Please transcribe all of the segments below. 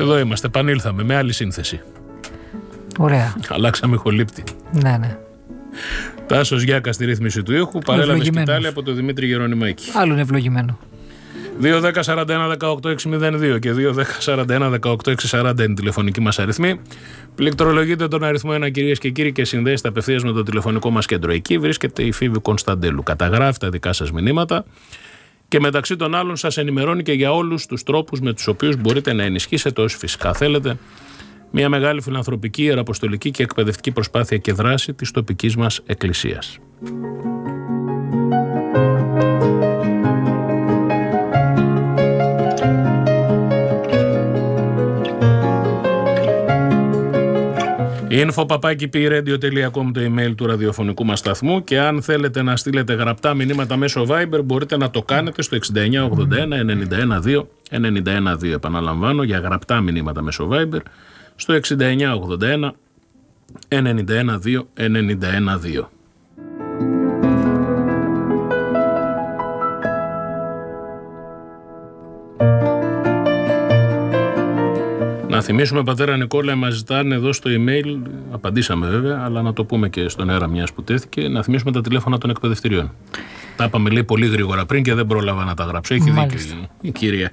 Εδώ είμαστε, επανήλθαμε με άλλη σύνθεση. Ωραία. Αλλάξαμε ηχολήπτη. Ναι. Τάσος Γιάκα στη ρύθμιση του ήχου, παρέλαβε σκητάλη από τον Δημήτρη Γερονιμάκη. Άλλον ευλογημένο. 2-10-41-18-602 και 2-10-41-18-640 είναι η τηλεφωνική μας αριθμή. Πληκτρολογείτε τον αριθμό 1, κυρίες και κύριοι, και συνδέστε απευθείας με το τηλεφωνικό μας κέντρο. Εκεί βρίσκεται η Φίβη Κωνσταντέλου. Καταγράφει τα δικά σας μηνύματα και μεταξύ των άλλων σας ενημερώνει και για όλους τους τρόπους με τους οποίους μπορείτε να ενισχύσετε, όσοι φυσικά θέλετε, μια μεγάλη φιλανθρωπική, ιεραποστολική και εκπαιδευτική προσπάθεια και δράση της τοπικής μας εκκλησίας. info@piradio.com το email του ραδιοφωνικού μας σταθμού, και αν θέλετε να στείλετε γραπτά μηνύματα μέσω Viber μπορείτε να το κάνετε στο 6981-912-912. Επαναλαμβάνω, για γραπτά μηνύματα μέσω Viber στο 6981-912-912. Να θυμίσουμε, πατέρα Νικόλα, μας ζητάνε εδώ στο email, απαντήσαμε βέβαια, αλλά να το πούμε και στον αέρα μιας που τέθηκε, να θυμίσουμε τα τηλέφωνα των εκπαιδευτηρίων. Τα είπαμε, λέει, πολύ γρήγορα πριν και δεν πρόλαβα να τα γράψω. Έχει δίκιο η κυρία.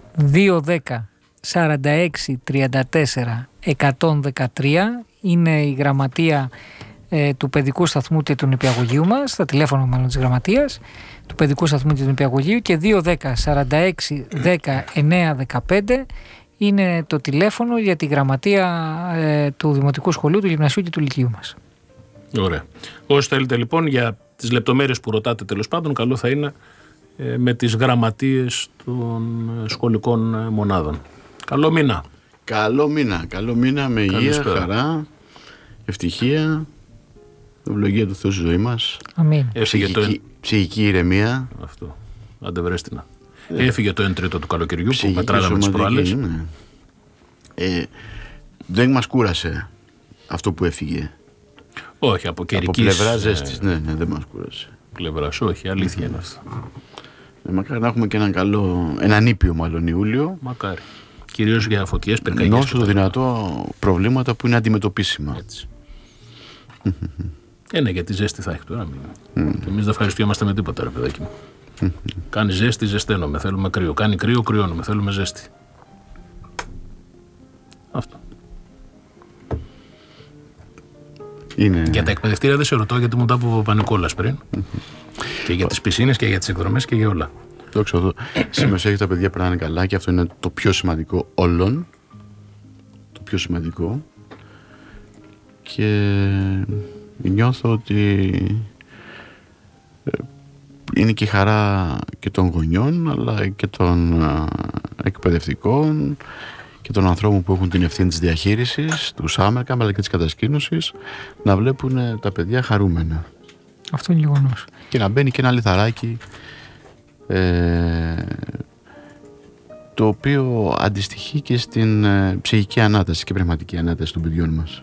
2-10-46-34-113 είναι η γραμματεία του παιδικού σταθμού και του νηπιαγωγείου μας, τα τηλέφωνα μάλλον της γραμματείας του παιδικού σταθμού και του νηπιαγωγείου, και 2-10-46-10-9-15 είναι το τηλέφωνο για τη γραμματεία του Δημοτικού Σχολείου, του Γυμνασίου και του Λυκείου μας. Ωραία. Όσοι θέλετε λοιπόν για τις λεπτομέρειες που ρωτάτε, τέλος πάντων, καλό θα είναι με τις γραμματείες των σχολικών μονάδων. Καλό μήνα. Καλό μήνα με υγεία, χαρά, ευτυχία, ευλογία του Θεού στη ζωή μας. Αμήν. Ψυχική ηρεμία. Αυτό. Άντε βρέστηνα. Έφυγε το 1/3 του καλοκαιριού που μετράγαμε τις προάλλες. Ναι. Δεν μας κούρασε αυτό που έφυγε. Όχι, από καιρικής... Από πλευρά ζέστης, ναι, δεν μας κούρασε. Πλευράς, όχι, αλήθεια είναι αυτό. Μακάρι να έχουμε και έναν ήπιο μάλλον Ιούλιο. Μακάρι. Κυρίως για φωτιές, πυρκαγιές. Όσο το δυνατό προβλήματα που είναι αντιμετωπίσιμα. Έτσι. Ναι, γιατί ζέστη θα έχει τώρα. Εμείς δεν ευχαριστιόμαστε με τίποτα, ρε παιδάκι μου. Κάνει ζέστη, ζεσταίνομαι, θέλουμε κρύο. Κάνει κρύο, κρυώνουμε, θέλουμε ζέστη. Αυτό. Για τα εκπαιδευτήρια δεν σε ρωτώ, γιατί μου τα είπε ο Παπα-Νικόλας πριν. Και για τις πισίνες και για τις εκδρομές και για όλα. Δόξα τω. Σήμερα έχει τα παιδιά περνάνε καλά και αυτό είναι το πιο σημαντικό όλων. Το πιο σημαντικό. Και νιώθω ότι είναι και η χαρά και των γονιών, αλλά και των εκπαιδευτικών και των ανθρώπων που έχουν την ευθύνη της διαχείρισης, του Summer Camp αλλά και της κατασκήνωσης, να βλέπουν τα παιδιά χαρούμενα. Αυτό είναι γεγονός. Και να μπαίνει και ένα λιθαράκι το οποίο αντιστοιχεί και στην ψυχική ανάταση και πνευματική ανάταση των παιδιών μας.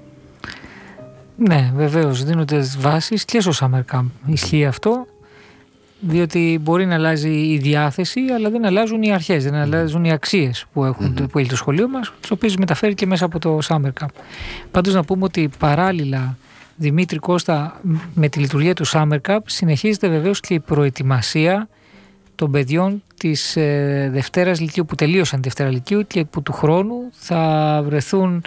Ναι, βεβαίως δίνονται βάσεις και στο Summer Camp ισχύει αυτό, διότι μπορεί να αλλάζει η διάθεση, αλλά δεν αλλάζουν οι αρχές, δεν αλλάζουν οι αξίες που έχει το σχολείο μας, τις οποίες μεταφέρει και μέσα από το Summer Camp. Πάντως να πούμε ότι παράλληλα, Δημήτρη Κώστα, με τη λειτουργία του Summer Camp συνεχίζεται βεβαίως και η προετοιμασία των παιδιών της Δευτέρας Λυκείου, που τελείωσαν τη Δευτέρα Λυκείου και που του χρόνου θα βρεθούν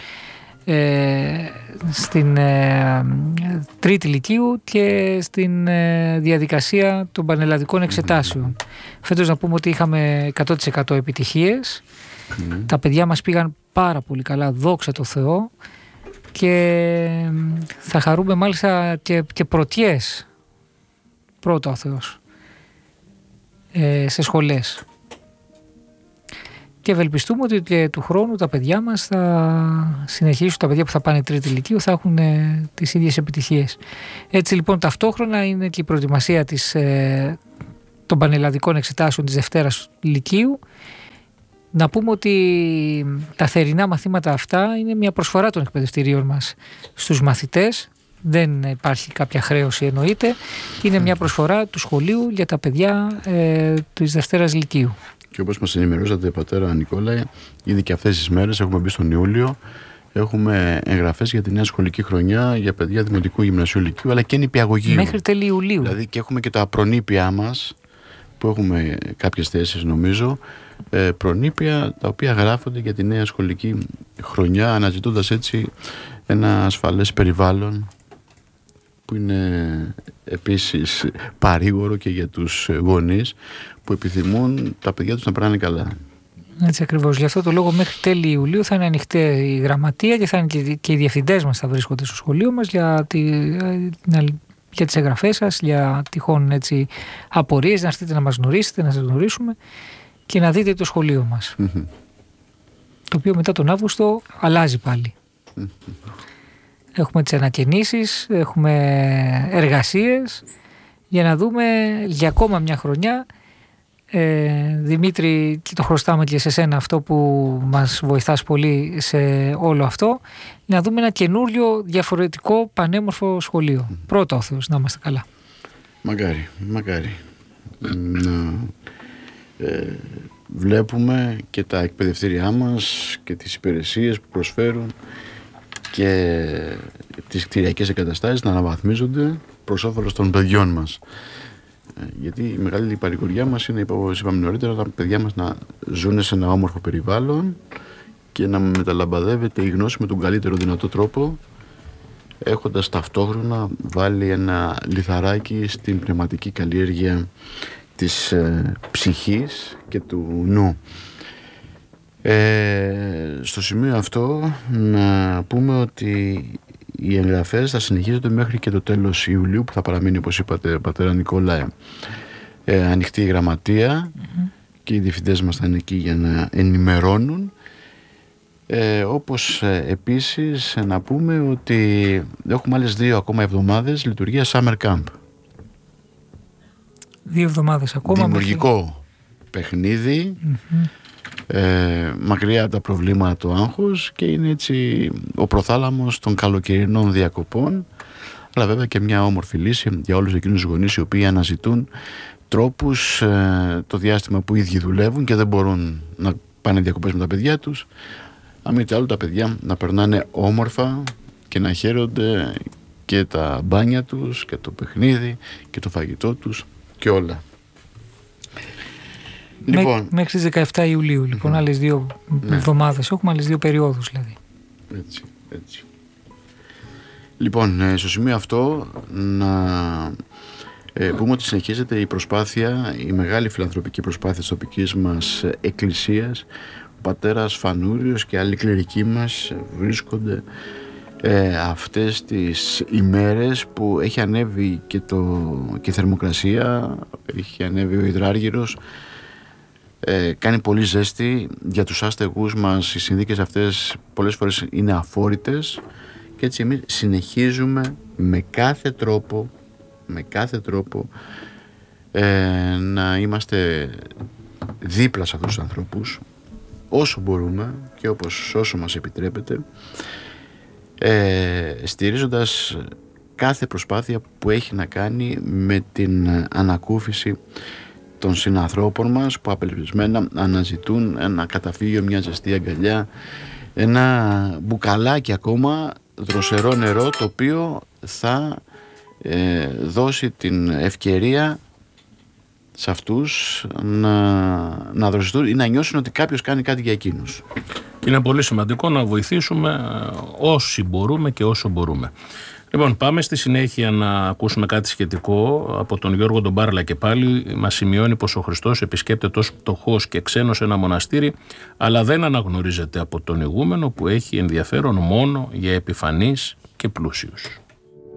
στην Τρίτη Λυκείου και στην διαδικασία των πανελλαδικών εξετάσεων. Φέτος να πούμε ότι είχαμε 100% επιτυχίες. Τα παιδιά μας πήγαν πάρα πολύ καλά, δόξα τω Θεώ, και θα χαρούμε μάλιστα και πρωτιές, πρώτα ο Θεός, σε σχολές. Και ευελπιστούμε ότι και του χρόνου τα παιδιά μας θα συνεχίσουν, τα παιδιά που θα πάνε Τρίτη Λυκείου θα έχουν τις ίδιες επιτυχίες. Έτσι λοιπόν ταυτόχρονα είναι και η προετοιμασία των πανελλαδικών εξετάσεων της Δευτέρας Λυκείου. Να πούμε ότι τα θερινά μαθήματα αυτά είναι μια προσφορά των εκπαιδευτηρίων μας στους μαθητές. Δεν υπάρχει κάποια χρέωση, εννοείται. Είναι μια προσφορά του σχολείου για τα παιδιά της Δευτέρας Λυκείου. Και όπως μας ενημερώσατε, πατέρα Νικόλαε, ήδη και αυτές τις μέρες έχουμε μπει στον Ιούλιο. Έχουμε εγγραφές για τη νέα σχολική χρονιά για παιδιά δημοτικού, γυμνασίου, λυκείου, αλλά και νηπιαγωγείου. Μέχρι τέλη Ιουλίου. Δηλαδή και έχουμε και τα προνήπια μας, που έχουμε κάποιες θέσεις νομίζω, προνήπια τα οποία γράφονται για τη νέα σχολική χρονιά, αναζητώντας έτσι ένα ασφαλές περιβάλλον που είναι επίσης παρήγορο και για τους γονείς που επιθυμούν τα παιδιά τους να περνάνε καλά. Έτσι ακριβώς. Γι' αυτό το λόγο μέχρι τέλη Ιουλίου θα είναι ανοιχτή η γραμματεία και θα είναι και οι διευθυντές μας θα βρίσκονται στο σχολείο μας για τις εγγραφές σας, για τυχόν έτσι απορίες, να έρθετε να μας γνωρίσετε, να σας γνωρίσουμε και να δείτε το σχολείο μας. Το οποίο μετά τον Αύγουστο αλλάζει πάλι. Έχουμε τις ανακαινήσεις, έχουμε εργασίες για να δούμε για ακόμα μια χρονιά. Δημήτρη, και το χρωστάμε και σε σένα αυτό που μας βοηθάς πολύ σε όλο αυτό, να δούμε ένα καινούριο, διαφορετικό, πανέμορφο σχολείο. Πρώτα ο Θεός, να είμαστε καλά. Μακάρι. Βλέπουμε και τα εκπαιδευτήριά μας και τις υπηρεσίες που προσφέρουν και τις κτηριακές εγκαταστάσεις να αναβαθμίζονται προς όφελος των παιδιών μας. Γιατί η μεγάλη παρηγοριά μας είναι, όπως είπαμε νωρίτερα, τα παιδιά μας να ζουν σε ένα όμορφο περιβάλλον και να μεταλαμπαδεύεται η γνώση με τον καλύτερο δυνατό τρόπο, έχοντας ταυτόχρονα βάλει ένα λιθαράκι στην πνευματική καλλιέργεια της ψυχής και του νου. Στο σημείο αυτό να πούμε ότι οι εγγραφές θα συνεχίζονται μέχρι και το τέλος Ιουλίου, που θα παραμείνει, όπως είπατε πατέρα Νικόλαε, ανοιχτή η γραμματεία και οι διευθυντές μας θα είναι εκεί για να ενημερώνουν. Όπως επίσης να πούμε ότι έχουμε άλλες 2 ακόμα εβδομάδες λειτουργία Summer Camp. 2 εβδομάδες ακόμα. Δημιουργικό παιχνίδι, μακριά από τα προβλήματα του άγχους, και είναι έτσι ο προθάλαμος των καλοκαιρινών διακοπών, αλλά βέβαια και μια όμορφη λύση για όλους εκείνους τους γονείς οι οποίοι αναζητούν τρόπους το διάστημα που οι ίδιοι δουλεύουν και δεν μπορούν να πάνε διακοπές με τα παιδιά τους, αν μη τι άλλο τα παιδιά να περνάνε όμορφα και να χαίρονται και τα μπάνια τους και το παιχνίδι και το φαγητό τους και όλα. Λοιπόν, μέχρι τις 17 Ιουλίου, λοιπόν, άλλες 2 εβδομάδες. Έχουμε άλλες 2 περιόδους, δηλαδή. Έτσι. Λοιπόν, στο σημείο αυτό να πούμε ότι συνεχίζεται η προσπάθεια, η μεγάλη φιλανθρωπική προσπάθεια της τοπικής μας εκκλησίας. Ο πατέρας Φανούριος και άλλοι κληρικοί μας βρίσκονται αυτές τις ημέρες που έχει ανέβει και η θερμοκρασία, έχει ανέβει ο υδράργυρος, κάνει πολύ ζέστη για τους άστεγους μας. Οι συνθήκες αυτές πολλές φορές είναι αφόρητες και έτσι εμείς συνεχίζουμε με κάθε τρόπο να είμαστε δίπλα σε αυτούς τους ανθρώπους όσο μπορούμε και όσο μας επιτρέπεται, στηρίζοντας κάθε προσπάθεια που έχει να κάνει με την ανακούφιση των συνανθρώπων μας που απελπισμένα αναζητούν ένα καταφύγιο, μια ζεστή αγκαλιά, ένα μπουκαλάκι ακόμα δροσερό νερό, το οποίο θα δώσει την ευκαιρία σε αυτούς να δροσιστούν ή να νιώσουν ότι κάποιος κάνει κάτι για εκείνους. Είναι πολύ σημαντικό να βοηθήσουμε όσοι μπορούμε και όσο μπορούμε. Λοιπόν, πάμε στη συνέχεια να ακούσουμε κάτι σχετικό από τον Γιώργο τον Μπάρλα και πάλι. Μας σημειώνει πως ο Χριστός επισκέπτεται ως πτωχός και ξένος ένα μοναστήρι, αλλά δεν αναγνωρίζεται από τον ηγούμενο που έχει ενδιαφέρον μόνο για επιφανείς και πλούσιους.